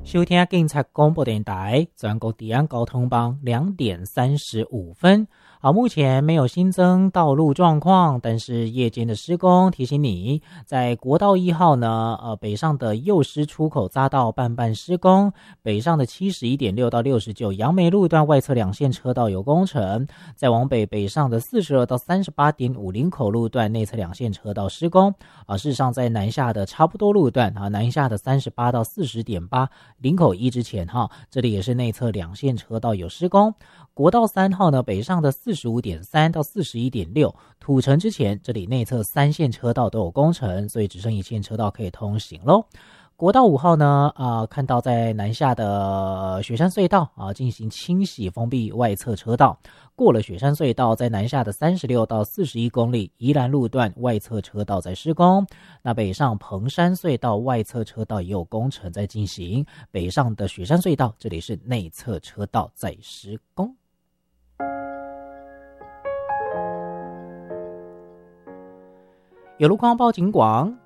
收听警察广播电台全国治安交通帮2:35。好，目前没有新增道路状况，但是夜间的施工提醒你，在国道1号呢，北上的右师出口匝道半施工，北上的71.6到69杨梅路段外侧2线车道有工程，再往北上的42到38.5林口路段内侧2线车道施工。事实上在南下的差不多路段南下的38到40.8林口1之前这里也是内侧2线车道有施工。国道3号呢，北上的45.3到41.6土城之前，这里内侧3线车道都有工程，所以只剩1线车道可以通行咯。国道5号呢，看到在南下的雪山隧道进行清洗封闭外侧车道，过了雪山隧道，在南下的36到41公里宜兰路段外侧车道在施工。那北上彭山隧道外侧车道也有工程在进行，北上的雪山隧道这里是内侧车道在施工。有路况报警广，